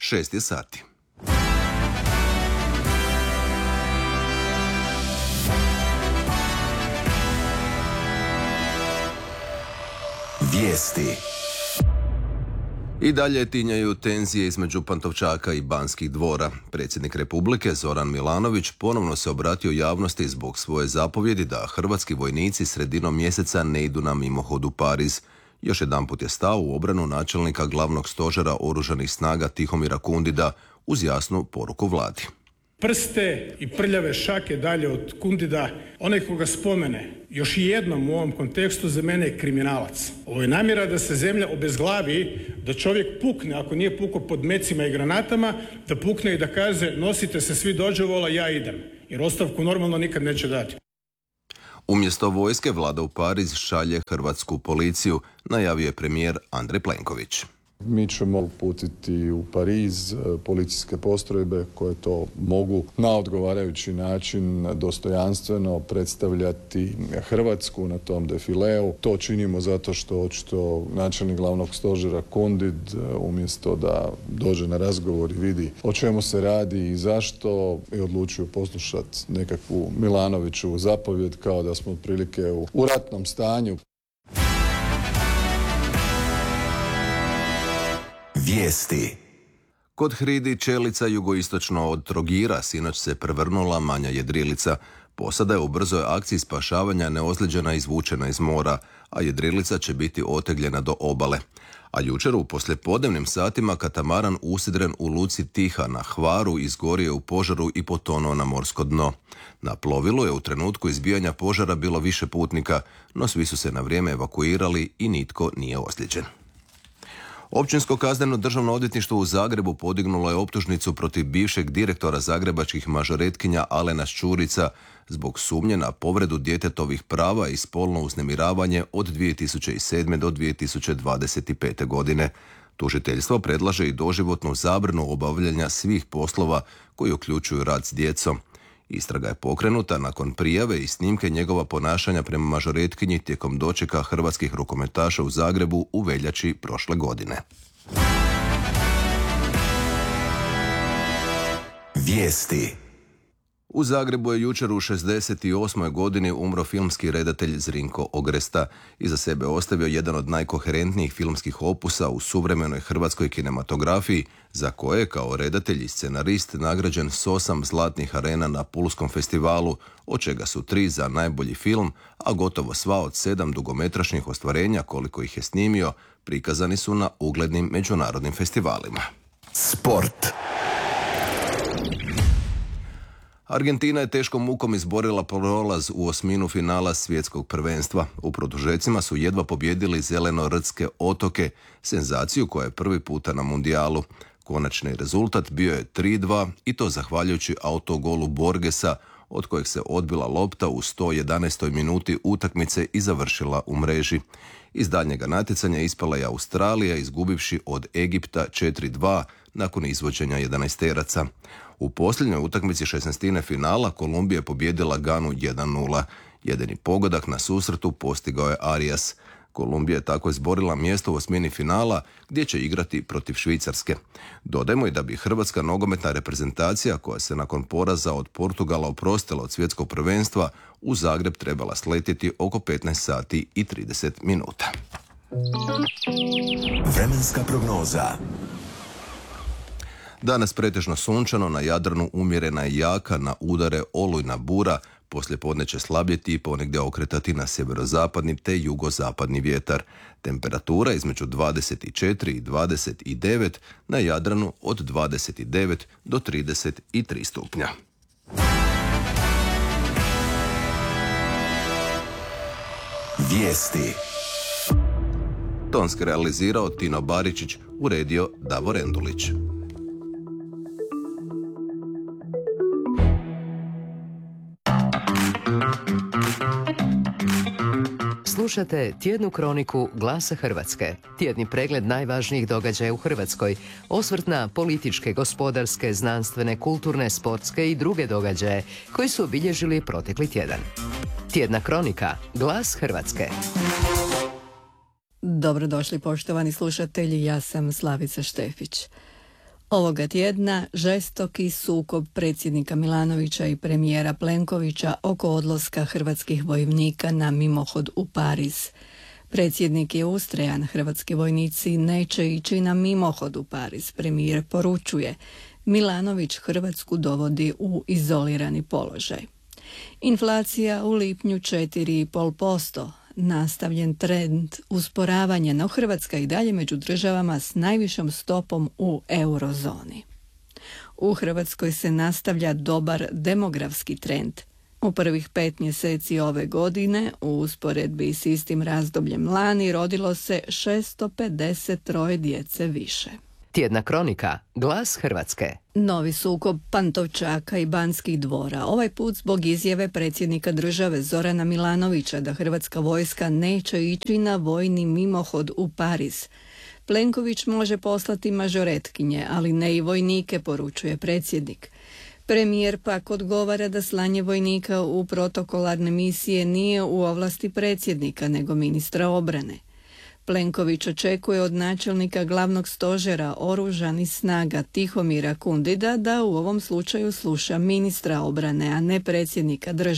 6 je sati. Vijesti. I dalje tinjaju tenzije između Pantovčaka i Banskih dvora. Predsjednik Republike Zoran Milanović ponovno se obratio javnosti zbog svoje zapovjedi da hrvatski vojnici sredinom mjeseca ne idu na mimohod u Pariz. Još jedanput je stao u obranu načelnika glavnog stožera oružanih snaga Tihomira Kundida uz jasnu poruku vladi. Prste i prljave šake dalje od Kundida, onaj koga spomene još i jednom u ovom kontekstu za mene je kriminalac. Ovo je namjera da se zemlja obezglavi, da čovjek pukne, ako nije pukao pod mecima i granatama, da pukne i da kaže nosite se svi dođevola, ja idem. Jer ostavku normalno nikad neće dati. Umjesto vojske vlada u Pariz šalje hrvatsku policiju, najavio je premijer Andrej Plenković. Mi ćemo uputiti u Pariz policijske postrojbe koje to mogu na odgovarajući način dostojanstveno predstavljati Hrvatsku na tom defileu. To činimo zato što očito načelnik glavnog stožera Kundid umjesto da dođe na razgovor i vidi o čemu se radi i zašto je odlučio poslušati nekakvu Milanovićevu zapovjed kao da smo otprilike u ratnom stanju. Vijesti. Kod hridi Čelica jugoistočno od Trogira sinoć se prevrnula manja jedrilica. Posada je u brzoj akciji spašavanja neozlijeđena izvučena iz mora, a jedrilica će biti otegljena do obale. A jučer u poslijepodnevnim satima katamaran usidren u luci Tiha na Hvaru izgorio u požaru i potonuo na morsko dno. Na plovilu je u trenutku izbijanja požara bilo više putnika, no svi su se na vrijeme evakuirali i nitko nije ozlijeđen. Općinsko kazneno državno odvjetništvo u Zagrebu podignulo je optužnicu protiv bivšeg direktora zagrebačkih mažoretkinja Alena Šćurica zbog sumnje na povredu djetetovih prava i spolno uznemiravanje od 2007. do 2025. godine. Tužiteljstvo predlaže i doživotnu zabranu obavljanja svih poslova koji uključuju rad s djecom. Istraga je pokrenuta nakon prijave i snimke njegova ponašanja prema mažoretkinji tijekom dočeka hrvatskih rukometaša u Zagrebu u veljači prošle godine. Vijesti. U Zagrebu je jučer u 68. godini umro filmski redatelj Zrinko Ogresta. Iza sebe ostavio jedan od najkoherentnijih filmskih opusa u suvremenoj hrvatskoj kinematografiji, za koje je kao redatelj i scenarist nagrađen s 8 zlatnih arena na Pulskom festivalu, od čega su 3 za najbolji film, a gotovo sva od 7 dugometražnih ostvarenja koliko ih je snimio, prikazani su na uglednim međunarodnim festivalima. Sport. Argentina je teškom mukom izborila prolaz u osminu finala svjetskog prvenstva. U produžecima su jedva pobijedili zeleno-rtske otoke, senzaciju koja je prvi puta na mundijalu. Konačni rezultat bio je 3:2 i to zahvaljujući autogolu Borgesa, od kojeg se odbila lopta u 111. minuti utakmice i završila u mreži. Iz daljnjega natjecanja ispala je Australija izgubivši od Egipta 4:2 nakon izvođenja 11-teraca. U posljednjoj utakmici 16. finala Kolumbija je pobijedila Ganu 1:0. Jedini pogodak na susretu postigao je Arias. Kolumbija je tako izborila mjesto u osmini finala gdje će igrati protiv Švicarske. Dodajmo i da bi hrvatska nogometna reprezentacija, koja se nakon poraza od Portugala oprostila od svjetskog prvenstva, u Zagreb trebala sletjeti oko 15 sati i 30 minuta. Vremenska prognoza. Danas pretežno sunčano, na Jadranu umjerena i jaka, na udare olujna bura, poslijepodne će slabjeti i ponegdje okretati na sjeverozapadni te jugozapadni vjetar. Temperatura između 24 i 29, na Jadranu od 29 do 33 stupnja. Vijesti. Tonski realizirao Tino Baričić, uredio Davor Endulić. Slušate tjednu kroniku Glasa Hrvatske, tjedni pregled najvažnijih događaja u Hrvatskoj, osvrt na političke, gospodarske, znanstvene, kulturne, sportske i druge događaje koji su obilježili protekli tjedan. Tjedna kronika Glas Hrvatske. Dobrodošli poštovani slušatelji, ja sam Slavica Štefić. Ovoga tjedna žestoki sukob predsjednika Milanovića i premijera Plenkovića oko odlaska hrvatskih vojnika na mimohod u Pariz. Predsjednik je ustrajan, hrvatski vojnici neće ići na mimohod u Pariz. Premijer poručuje, Milanović Hrvatsku dovodi u izolirani položaj. Inflacija u lipnju 4,5%. Nastavljen trend usporavanja, no Hrvatska i dalje među državama s najvišom stopom u eurozoni. U Hrvatskoj se nastavlja dobar demografski trend. U prvih 5 mjeseci ove godine, u usporedbi s istim razdobljem lani, rodilo se 653 djece više. Tjedna kronika, Glas Hrvatske. Novi sukob Pantovčaka i Banskih dvora, ovaj put zbog izjave predsjednika države Zorana Milanovića da hrvatska vojska neće ići na vojni mimohod u Pariz. Plenković može poslati mažoretkinje, ali ne i vojnike, poručuje predsjednik. Premijer pak odgovara da slanje vojnika u protokolarne misije nije u ovlasti predsjednika, nego ministra obrane. Plenković očekuje od načelnika glavnog stožera oružanih snaga Tihomira Kundida da u ovom slučaju sluša ministra obrane, a ne predsjednika države.